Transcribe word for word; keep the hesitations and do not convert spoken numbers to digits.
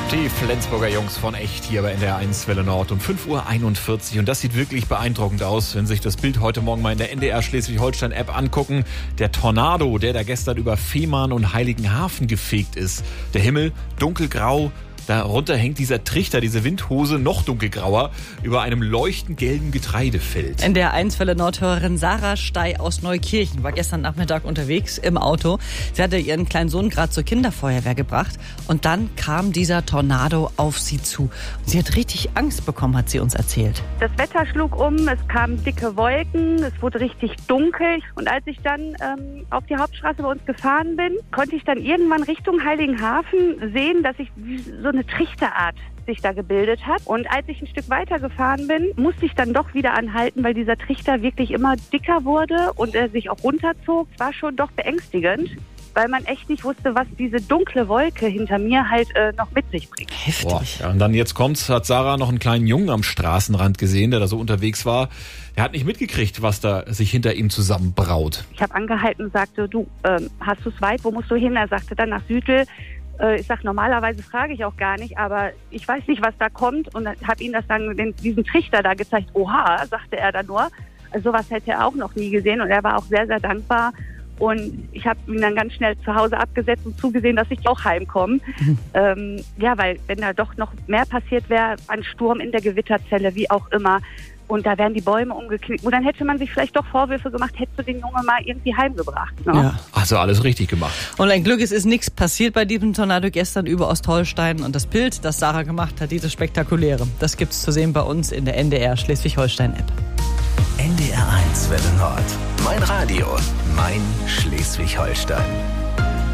Die Flensburger Jungs von Echt hier bei N D R eins Welle Nord um fünf Uhr einundvierzig. Und das sieht wirklich beeindruckend aus, wenn Sie sich das Bild heute Morgen mal in der N D R Schleswig-Holstein-App angucken. Der Tornado, der da gestern über Fehmarn und Heiligenhafen gefegt ist. Der Himmel dunkelgrau. Darunter hängt dieser Trichter, diese Windhose, noch dunkelgrauer, über einem leuchtend gelben Getreidefeld. N D R eins Welle Nordhörerin Sarah Stey aus Neukirchen war gestern Nachmittag unterwegs im Auto. Sie hatte ihren kleinen Sohn gerade zur Kinderfeuerwehr gebracht und dann kam dieser Tornado auf sie zu. Sie hat richtig Angst bekommen, hat sie uns erzählt. Das Wetter schlug um, es kamen dicke Wolken, es wurde richtig dunkel. Und als ich dann ähm, auf die Hauptstraße bei uns gefahren bin, konnte ich dann irgendwann Richtung Heiligenhafen sehen, dass ich so eine Trichterart sich da gebildet hat. Und als ich ein Stück weiter gefahren bin, musste ich dann doch wieder anhalten, weil dieser Trichter wirklich immer dicker wurde und er sich auch runterzog. Es war schon doch beängstigend, weil man echt nicht wusste, was diese dunkle Wolke hinter mir halt äh, noch mit sich bringt. Heftig. Boah, ja, und dann jetzt kommt's, hat Sarah noch einen kleinen Jungen am Straßenrand gesehen, der da so unterwegs war. Er hat nicht mitgekriegt, was da sich hinter ihm zusammenbraut. Ich habe angehalten und sagte, du, ähm, hast du es weit, wo musst du hin? Er sagte dann nach Südl. Ich sage, normalerweise frage ich auch gar nicht, aber ich weiß nicht, was da kommt und habe ihm das dann, den, diesen Trichter da gezeigt. Oha, sagte er dann nur. Also sowas hätte er auch noch nie gesehen und er war auch sehr, sehr dankbar. Und ich habe ihn dann ganz schnell zu Hause abgesetzt und zugesehen, dass ich auch heimkomme. Mhm. Ähm, ja, weil wenn da doch noch mehr passiert wäre, ein Sturm in der Gewitterzelle, wie auch immer, und da wären die Bäume umgeknickt. Und dann hätte man sich vielleicht doch Vorwürfe gemacht, hättest du den Jungen mal irgendwie heimgebracht. Ne? Ja. Also alles richtig gemacht. Und ein Glück, es ist nichts passiert bei diesem Tornado gestern über Ostholstein. Und das Bild, das Sarah gemacht hat, dieses spektakuläre, das gibt's zu sehen bei uns in der N D R Schleswig-Holstein-App. N D R eins Welle Nord. Mein Radio, mein Schleswig-Holstein.